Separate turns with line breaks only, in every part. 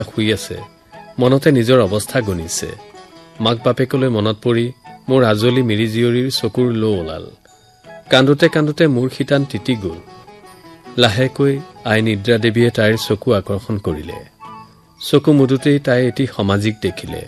শুই আছে, মনতে নিজৰ অৱস্থা গণিছে। মাক বাপেকলৈ মনত পৰি মোৰ আজলি মিৰি জীয়ৰীৰ চকুৰ লো ওলাল। কান্দোতে কান্দোতে মোৰ শীতান তিতি গ'ল। লাহেকৈ আই নিদ্ৰা দেৱীয়ে তাইৰ চকু আকৰ্ষণ কৰিলে। চকু মুদুতেই তাই এটি সমাজিক দেখিলে।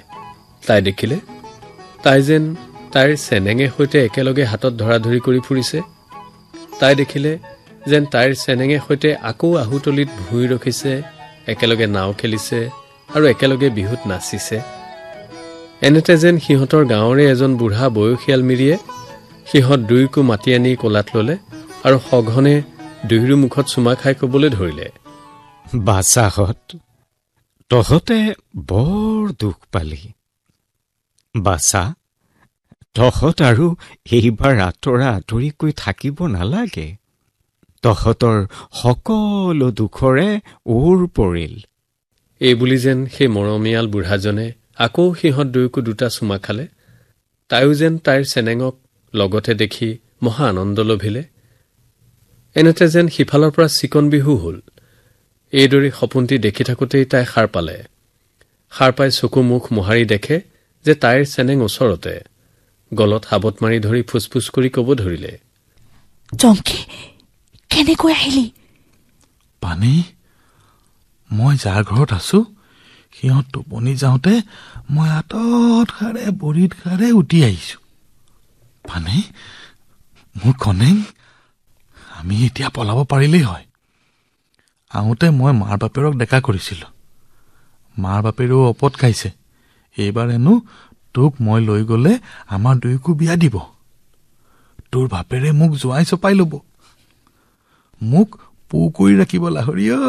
তাই যেন তাইৰ চেনেঙে সৈতে একেলগে হাতত ধৰাধৰি কৰি ফুৰিছে। তাই দেখিলে যেন তাইৰ চেনেঙে সৈতে আকৌ আহুতলিত ভুঁই ৰখিছে, একেলগে নাও খেলিছে আৰু একেলগে বিহুত নাচিছে। এনেতে যেন সিহঁতৰ গাঁৱৰে এজন বুঢ়া বয়সীয়াল মিৰিয়ে সিহঁত দুয়োকো মাতি আনি কোলাত ললে আৰু সঘনে দুয়োৰো মুখত চুমা খাই কবলৈ ধৰিলে,
বাচাহঁত, তহঁতে বৰ দুখ পালি। বাচা, তহঁত আৰু এইবাৰ আঁতৰি থাকিব নালাগে। তহঁতৰ সকলো দুখৰে ওৰ পৰিল।
এইবুলি যেন সেই মৰমীয়াল বুঢ়াজনে আকৌ সিহঁত দুয়োকো দুটা চুমা খালে। তাইও যেন তাইৰ চেনেঙক লগতে দেখি মহা আনন্দ লভিলে। এনেতে যেন সিফালৰ পৰা চিকন বিহু হল। এইদৰে সপোনটি দেখি থাকোঁতেই তাই সাৰ পালে। সাৰ পাই চকু মুখ মোহাৰি দেখে যে তাইৰ চেনেং ওচৰতে। গলত হাবত মাৰি ধৰি ফুচফুচ কৰি কব ধৰিলে,
জংকি, কেনেকৈ আহিলি?
পানী, মই যাৰ ঘৰত আছো সিহঁত টোপনি যাওঁতে মই আঁতত খাৰে বৰিত খাৰে উঠি আহিছো। পানী, মোৰ কনেং, আমি এতিয়া পলাব পাৰিলেই হয়। আহোঁতে মই মাৰ বাপেৰক ডেকা কৰিছিলো। মাৰ বাপেৰেও অপত খাইছে। এইবাৰ হেনো তোক মই লৈ গলে আমাৰ দুয়োকো বিয়া দিব। তোৰ বাপেৰে মোক জোৱাই চপাই লব। মোক পু কৰি ৰাখিব লাহৰি ঐ।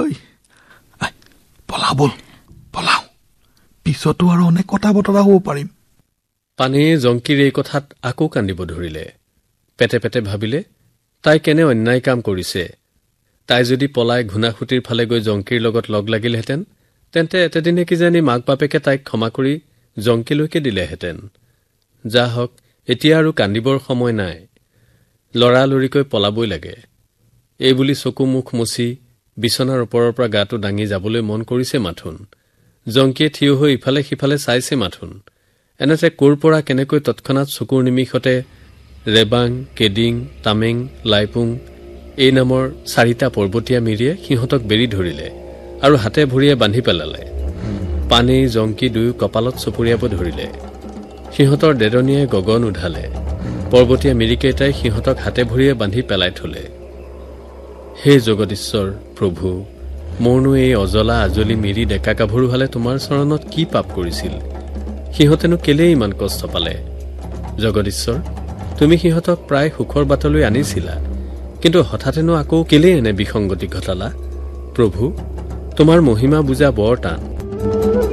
পলাও বল, পলাও। পিছতো আৰু অনেক কথা বতৰা হ'ব পাৰিম।
পানীয়ে জংকিৰ এই কথাত আকৌ কান্দিব ধৰিলে। পেটে পেটে ভাবিলে তাই কেনে অন্যায় কাম কৰিছে। তাই যদি পলাই ঘুণাসুঁতিৰ ফালে গৈ জংকিৰ লগত লগ লাগিলহেঁতেন, তেন্তে এতেদিনে কিজানি মাক বাপেকে তাইক ক্ষমা কৰি জংকিলৈকে দিলেহেঁতেন। যা হওক, এতিয়া আৰু কান্দিবৰ সময় নাই। লৰালৰিকৈ পলাবই লাগে। এইবুলি চকু মুখ মুচি বিচনাৰ ওপৰৰ পৰা গাটো দাঙি যাবলৈ মন কৰিছে মাথোন। জংকিয়ে থিয় হৈ ইফালে সিফালে চাইছে মাথোন। এনেতে ক'ৰ পৰা কেনেকৈ তৎক্ষণাৎ চকুৰ নিমিষতে ৰেবাং, কেডিং, তামেং, লাইপুং এই নামৰ 4টা পৰ্বতীয়া মিৰিয়ে সিহঁতক বেৰি ধৰিলে আৰু হাতে ভৰিয়ে বান্ধি পেলালে। পানী জংকি দুয়ো কপালত চপৰিয়াব ধৰিলে। সিহঁতৰ ডেৰণীয়ে গগন উধালে। পৰ্বতীয়া মিৰিকেইটাই সিহঁতক হাতে ভৰিয়ে বান্ধি পেলাই থলে। হে জগদীশ্বৰ প্ৰভু, মোৰনো এই অজলা আজলি মিৰি ডেকা গাভৰু হালে তোমাৰ চৰণত কি পাপ কৰিছিল? সিহঁতেনো কেলেই ইমান কষ্ট পালে? জগদীশ্বৰ, তুমি সিহঁতক প্ৰায় সুখৰ বাটলৈ আনিছিলা, কিন্তু হঠাতেনো আকৌ কেলেই এনে বিসংগতি ঘটালা? প্ৰভু, তোমাৰ মহিমা বুজা বৰ টান।